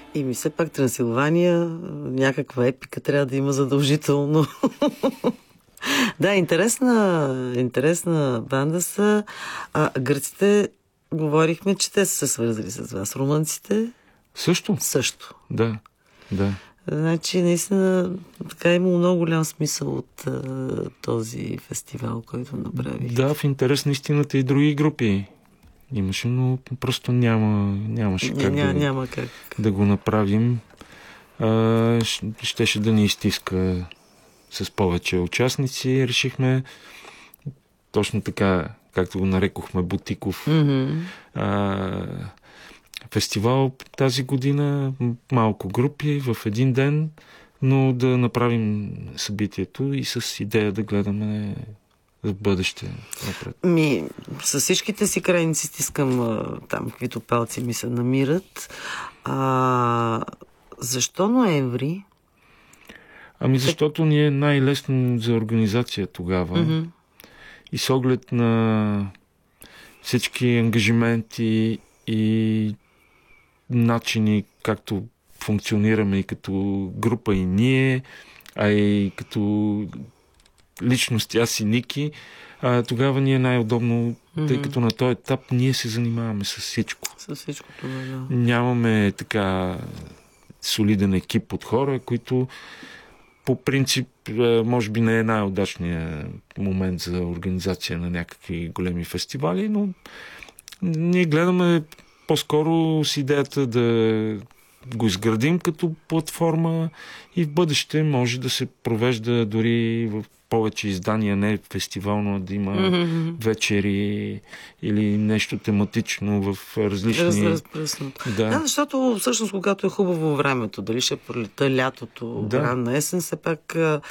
И ми все пак Трансилвания, някаква епика трябва да има задължително. Да, интересна банда са. Гърците, говорихме, че те са се свързали с вас. Румънците? Също. Да. Значи, наистина, така имало много голям смисъл от този фестивал, който направих. Да, в интерес на истината и други групи имаше, но просто нямаше как, няма как да го направим. Щеше да ни изтиска с повече участници. Решихме точно така, както го нарекохме, бутиков фестивал тази година, малко групи в един ден, но да направим събитието и с идея да гледаме за бъдеще напред. С всичките си крайници стискам там, каквито палци ми се намират. Защо ноември? Защото ни е най-лесно за организация тогава. И с оглед на всички ангажименти и начини, както функционираме и като група и ние, а и като личност, аз и Ники, тогава ни е най-удобно, тъй като на този етап ние се занимаваме с всичко. С всичко това, да. Нямаме така солиден екип от хора, които по принцип може би не е най-удачният момент за организация на някакви големи фестивали, но ние гледаме по-скоро с идеята да го изградим като платформа и в бъдеще може да се провежда дори в повече издания, не фестивално, да има вечери или нещо тематично в различни... Да, защото всъщност когато е хубаво времето, дали ще пролета лятото, ранна есен, все пак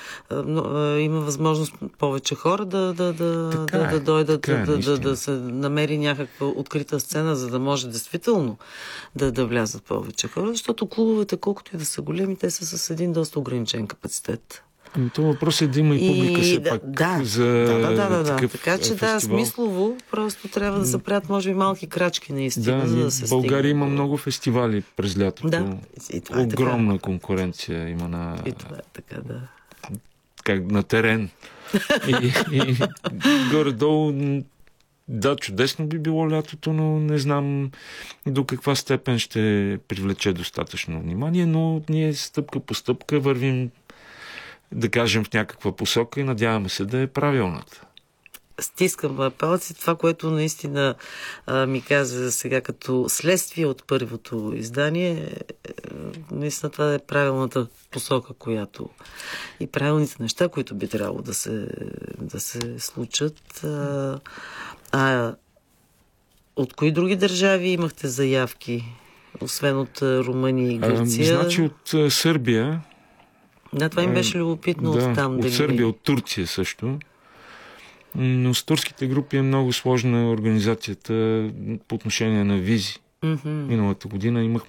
има възможност повече хора да дойдат, да се намери някаква открита сцена, за да може действително да влязат повече хора, защото клубовете, колкото и да са големи, те са с един доста ограничен капацитет. Това въпрос е да има и публика все пак за такъв така че фестивал. Смислово просто трябва да се правят, може би, малки крачки наистина, за да се стигне. България има много фестивали през лятото. Да, огромна конкуренция има на... И това е така, да. Как на терен. и горе-долу чудесно би било лятото, но не знам до каква степен ще привлече достатъчно внимание, но ние стъпка по стъпка вървим, да кажем, в някаква посока и надяваме се да е правилната. Стискам палци. Това, което наистина ми каза сега като следствие от първото издание, наистина това е правилната посока, която и правилните неща, които би трябвало да се случат. От кои други държави имахте заявки, освен от Румъния и Гърция? Значи от Сърбия. Да, това им беше любопитно от там. От Сърбия, от Турция също. Но с турските групи е много сложна организацията по отношение на визи. Миналата година имахме